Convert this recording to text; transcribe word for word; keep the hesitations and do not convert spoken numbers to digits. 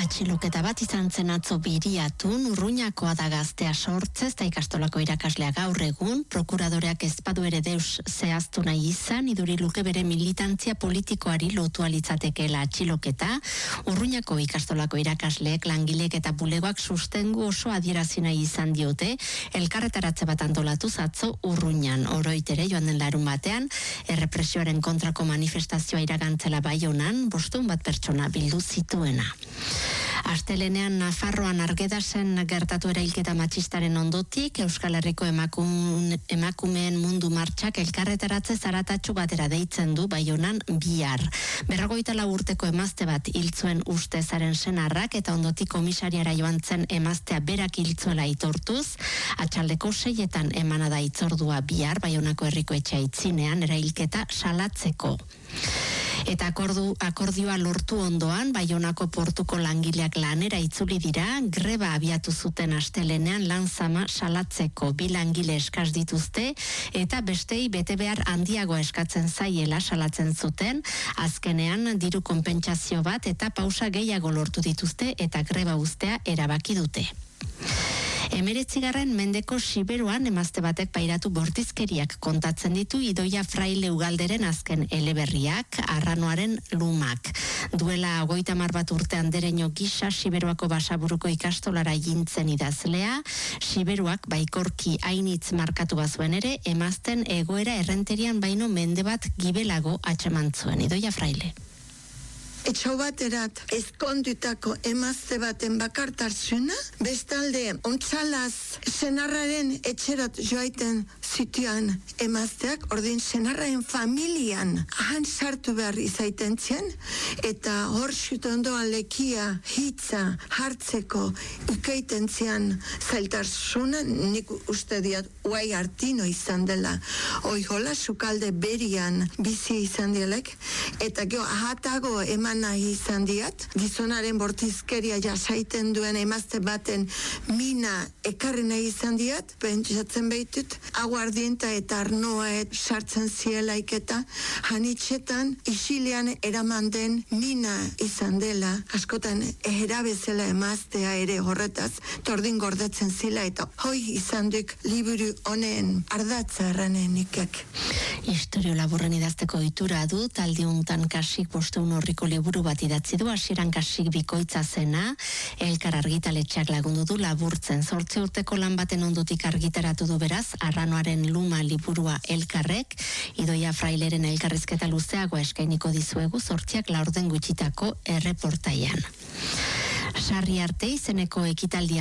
Atxiloketa bat izan zen atzo Biriatun, Urruñakoa da gaztea sortzez eta ikastolako irakaslea gaur egun, prokuradoreak ez badu ere deus zehaztu nahi izan, iduri luke bere militantzia politikoari lotu alitzatekeela atxiloketa. Urruñako ikastolako irakasleek, langileek eta bulegoak sustengu oso adierazi nahi izan diote, elkarretaratze bat antolatuz atzo Urruñan. Oroitere joan den larun batean, errepresioaren kontrako manifestazioa iragantzela Baionan, bostehun bat pertsona bildu zituena. Astelenean Nafarroan Arguedasen gertatu erailketa matxistaren ondotik, Euskal Herriko emakum, emakumeen mundu martxak elkarretaratze zaratatxu batera deitzen du Baionan bihar. Berrogeita lau urteko emazte bat hiltzuen ustezaren senarrak eta ondotik komisariara joan zen emaztea berak hiltzuela aitortuz, atxaldeko seietan emana da itzordua bihar Baionako herriko etxea itzinean erailketa salatzeko. Eta akordu, akordioa lortu ondoan, Baionako portuko langileak lanera itzuli dira, greba abiatu zuten astelenean lan zama salatzeko. Bi langile eskaz dituzte, eta bestei bete behar handiagoa eskatzen zaiela salatzen zuten, azkenean diru konpentsazio bat eta pausa gehiago lortu dituzte eta greba uztea erabaki dute. Emeretzigarren mendeko Siberuan emazte batek pairatu bortizkeriak kontatzen ditu Idoia Fraile Ugalderen azken eleberriak, Arranoaren lumak. Duela hogeita hamar bat urte andereño gisa Siberuako Basaburuko ikastolara gintzen idazlea, Siberuak baikorki hainitz markatu bazuen ere, emazten egoera errenterian baino mende bat gibelago atxeman zuen. Idoia Fraile. Etxo baterat ezkondutako emazte baten bakartarsuna, bestalde ontzalaz senarraren etxerat joaiten zituan emazteak, ordin senarraren familian han sartu behar izaiten zien, eta hor xutondoan lekia hitza hartzeko ukeiten zian zailtarsuna, nik uste diat uai artino izan dela, oi hola sukalde berian bizi izan dialek, eta geho ahatago eman nahi izan diat, gizonaren bortizkeria jasaiten duen emazte baten mina ekarri nahi izan diat, pentsatzen behitut, aguardienta eta arnoa et sartzen zielaik eta hanitxetan isilean eraman den mina izan dela, askotan erabezela emaztea ere horretaz, tordin gordetzen zila eta hoi izan duk liburu honen ardatza erranen ikek. Historio laburren idazteko ohitura du, taldiuntan kasik bosteun horriko liburu bat idatzi du, hasieran kasik bikoitza zena, elkar argitaletxeak lagundu du laburtzen. Zortzi urteko lan baten ondotik argitaratu du beraz, Arranoaren luma liburua elkarrek, Idoia Fraileren elkarrizketa luzeagoa eskainiko dizuegu zortziak laurden gutxitako erreportaian. Sarri arte izeneko ekitaldia